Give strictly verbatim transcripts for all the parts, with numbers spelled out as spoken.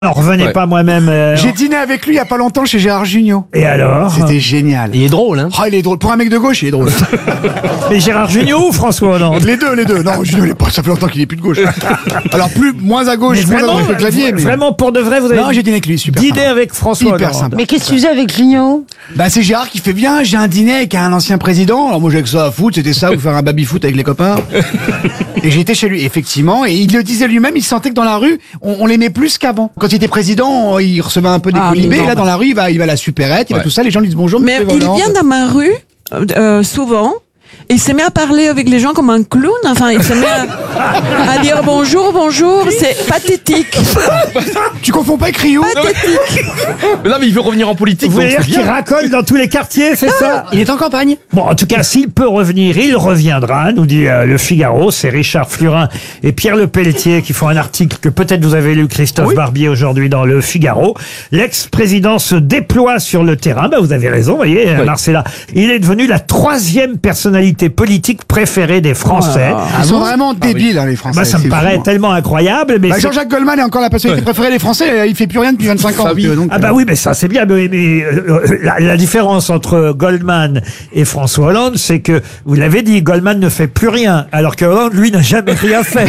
Alors, revenez Ouais. pas moi-même. euh, J'ai dîné avec lui il y a pas longtemps chez Gérard Jugnot. Et alors C'était génial. Il est drôle, hein. Ah, il est drôle. Pour un mec de gauche, il est drôle. Mais Gérard Jugnot ou François Hollande? Les deux, les deux. Non, Jugnot, il est pas, ça fait longtemps qu'il est plus de gauche. Alors, plus, moins à gauche, Mais moins à vraiment, droite que le clavier. Mais... vraiment, pour de vrai, vous avez Non, j'ai dîné avec lui, super. dîné sympa. avec François Hyper Hollande. sympa. Mais qu'est-ce que tu faisais avec Jugnot? Bah, c'est Gérard qui fait bien. J'ai un dîner avec un ancien président. Alors, moi, j'ai que ça à foutre. C'était ça, ou faire un baby-foot avec les copains. Et j'étais chez lui, effectivement. Et il le disait lui-même, il sentait que dans la rue, on, on l'aimait plus qu'avant. Quand il était président, il recevait un peu des Ah, colibés. mais non. Là, dans la rue, il va, il va à la supérette, il va Ouais. tout ça. Les gens lui disent bonjour, Mais monsieur il Hollande. vient dans ma rue, euh, souvent. Il s'est mis à parler avec les gens comme un clown. Enfin, il s'est mis à, à dire bonjour, bonjour. C'est pathétique. Tu confonds pas avec Rio? Mais là, mais il veut revenir en politique. Vous voulez donc dire c'est qu'il bien. racole dans tous les quartiers, c'est ça? Il est en campagne. Bon, en tout cas, s'il peut revenir, il reviendra, nous dit euh, le Figaro. C'est Richard Flurin et Pierre Le Pelletier qui font un article que peut-être vous avez lu, Christophe Barbier, aujourd'hui dans le Figaro. L'ex-président se déploie sur le terrain. Bah, vous avez raison, vous voyez, Oui. Marcella. Il est devenu la troisième personnalité politique préférée des Français. Ils sont vraiment débiles, hein, les Français. Bah, ça me c'est paraît fou, hein. tellement incroyable. Mais Bah, c'est- Jean-Jacques Goldman est encore la personnalité préférée des Français. Il fait plus rien depuis vingt-cinq ans. Fabie. donc, Ah bah oui, mais ça c'est bien. Mais, mais, euh, la, la différence entre Goldman et François Hollande, c'est que, vous l'avez dit, Goldman ne fait plus rien, alors que Hollande, lui, n'a jamais rien fait.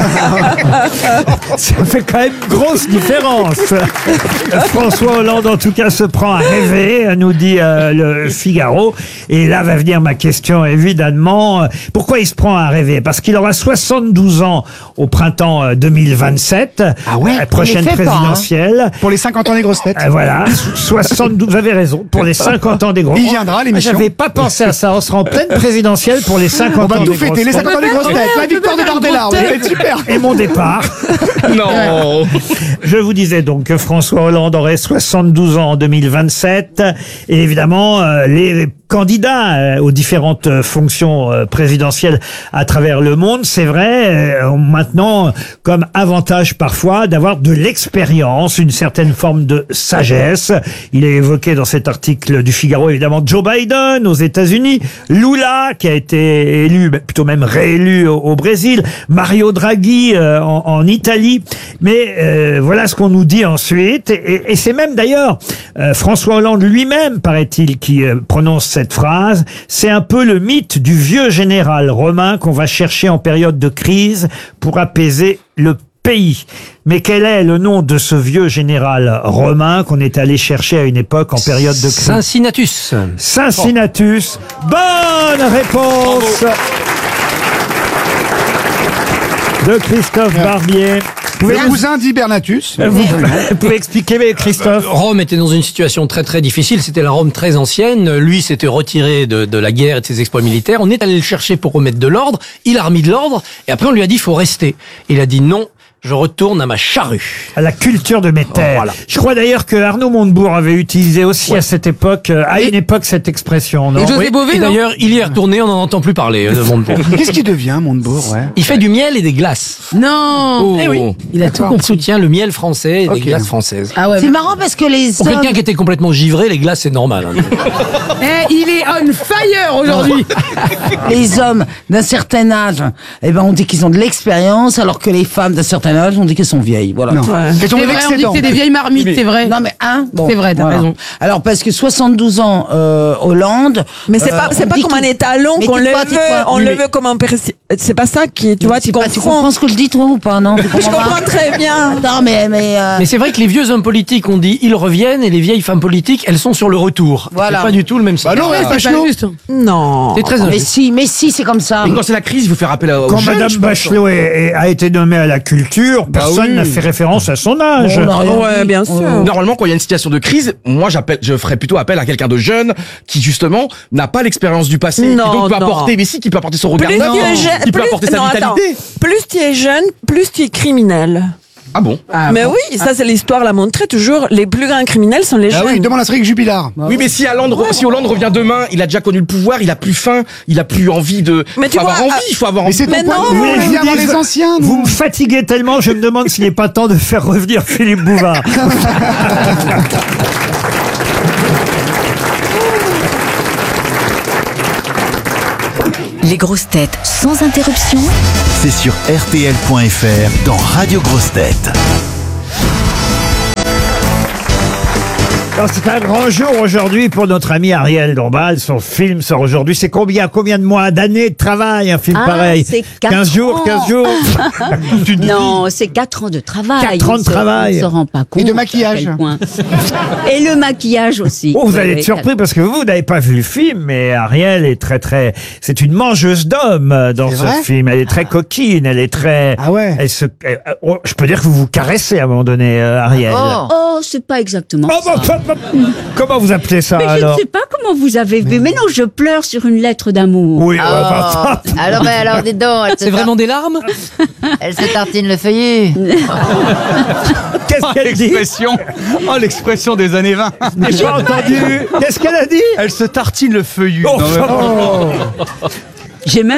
Ça fait quand même une grosse différence. François Hollande, en tout cas, se prend à rêver, nous dit euh, le Figaro. Et là va venir ma question, évidemment. Pourquoi il se prend à rêver? Parce qu'il aura soixante-douze ans au printemps euh, deux mille vingt-sept. Ah ouais, La prochaine il les fait pas, hein. présidentielle. Pour les cinquante ans des grosses têtes. Euh, voilà, soixante-douze, vous avez raison, pour les cinquante ans des gros. Il viendra, l'émission. J'avais pas pensé à ça, on sera en pleine présidentielle pour les cinquante On va ans tout des grosses fêter. Les têtes. cinquante ans des grosses têtes. La victoire de Bardella. Ça va être super. Et mon départ. Non. Je vous disais donc que François Hollande aurait soixante-douze ans en deux mille vingt-sept. Et évidemment, euh, les candidats euh, aux différentes euh, fonctions euh, présidentielles à travers le monde, c'est vrai, euh, ont maintenant comme avantage parfois d'avoir de l'expérience, une certaine forme de sagesse. Il est évoqué dans cet article du Figaro, évidemment, Joe Biden aux États-Unis, Lula qui a été élu, bah, plutôt même réélu au, au Brésil, Mario Draghi euh, en, en Italie. Mais euh, voilà ce qu'on nous dit ensuite. Et, et c'est même d'ailleurs euh, François Hollande lui-même, paraît-il, qui euh, prononce cette phrase. C'est un peu le mythe du vieux général romain qu'on va chercher en période de crise pour apaiser le pays. Mais quel est le nom de ce vieux général romain qu'on est allé chercher à une époque en période de crise? Cincinnatus. Cincinnatus. Bonne réponse de Christophe Barbier. Vous pouvez, Le cousin d'Hibernatus. vous, vous pouvez expliquer, mais Christophe? Rome était dans une situation très très difficile, c'était la Rome très ancienne, lui s'était retiré de, de la guerre et de ses exploits militaires, on est allé le chercher pour remettre de l'ordre, il a remis de l'ordre, et après on lui a dit il faut rester. Il a dit non, je retourne à ma charrue. À la culture de mes terres. Voilà. Je crois d'ailleurs que Arnaud Montebourg avait utilisé aussi à cette époque, euh, à une époque, cette expression, non? Oui, et d'ailleurs, il y est retourné, on n'en entend plus parler euh, de Montebourg. Qu'est-ce qu'il devient, Montebourg, ouais? Il fait du miel et des glaces. Non. Oh. Eh oui. Il a tout Il compris. soutient le miel français et Ok. les glaces françaises. Ah ouais. C'est marrant parce que les Pour hommes. quelqu'un qui était complètement givré, les glaces c'est normal. hein. Eh, il est on fire aujourd'hui. Les hommes d'un certain âge, eh ben on dit qu'ils ont de l'expérience, alors que les femmes d'un certain âge, on dit qu'elles sont vieilles. Voilà. Non. Et ton C'est vrai, on dit excédent. que c'est des vieilles marmites, c'est vrai. Non mais hein, bon, C'est vrai, t'as raison. Alors parce que soixante-douze ans euh, Hollande. Mais c'est euh, pas, c'est on pas dit comme un qu'il- étalon Mais qu'on le tais-toi, veut, tais-toi. on Oui, le mais- veut comme un pérési- C'est pas ça qui, tu vois, tu sais pas, tu comprends. comprends ce que je dis toi ou pas, non? Tu Je comprends pas comprends très bien. Non mais mais, euh, Mais c'est vrai que les vieux hommes politiques, on dit ils reviennent, et les vieilles femmes politiques, elles sont sur le retour. Voilà. C'est pas du tout le même sens. Bah non, Ouais, ouais, c'est pas Bachelot. juste. Non. C'est très mais injuste. si, mais si, c'est comme ça. Et quand c'est la crise, il faut faire appel à- aux Quand jeunes, Madame je pense. Bachelot est- est- a été nommée à la culture, personne oui. n'a fait référence à son âge. On a rien Ouais, dit. bien sûr. Normalement, quand il y a une situation de crise, moi, j'appelle, je ferais plutôt appel à quelqu'un de jeune qui justement n'a pas l'expérience du passé, Non, qui donc peut non. apporter, mais si, qui peut apporter son regard Plus neuf, tu es jeune, qui peut plus, apporter sa non, attends. vitalité. Plus tu es jeune, plus tu es criminel. Ah bon? Mais oui, ça c'est l'histoire l'a montré toujours. Les plus grands criminels sont les Ah jeunes. oui, demande à Cédric Jubilard. Oui, mais si Hollande, si Hollande revient demain, il a déjà connu le pouvoir, il a plus faim, il a plus envie de. Mais faut tu avoir vois, envie, ah, il faut avoir Mais envie. c'est ton Mais point non, de vue. mais On je vient vous voir dis, les anciens, nous. Vous me fatiguez tellement, je me demande s'il n'est pas temps de faire revenir Philippe Bouvard. Les grosses têtes sans interruption. C'est sur R T L point F R dans Radio Grosses Têtes. Alors, c'est un grand jour aujourd'hui pour notre ami Ariel Dombal. Son film sort aujourd'hui. C'est combien, combien de mois, d'années de travail, un film Ah, pareil? c'est quatre quinze jours, ans. quinze jours. Non, c'est quatre ans de travail. Quatre ans de On se- travail. On ne se rend pas compte. de à maquillage. quel point. Et le maquillage aussi. Oh, vous Oui, allez oui, être surpris parce que vous, vous n'avez pas vu le film, mais Ariel est très très, c'est une mangeuse d'hommes euh, dans C'est ce vrai film. Elle est très coquine, elle est très. Ah ouais. Elle se, elle- oh, je peux dire que vous vous caressez à un moment donné, euh, Ariel. Oh, c'est pas exactement Oh, ça. bah, bah, bah, comment vous appelez ça Mais je ne alors? sais pas comment vous avez vu. Mais non, je pleure sur une lettre d'amour. Oui, bah, bah, Oh. Alors, ben, alors, dis donc, elle se, C'est vraiment des larmes? elle se tartine le feuillet. qu'est-ce qu'elle dit? L'expression, oh l'expression des années vingt. J'ai pas entendu. Qu'est-ce qu'elle a dit? Elle se tartine le feuillu. Oh, Non, mais- oh. J'ai même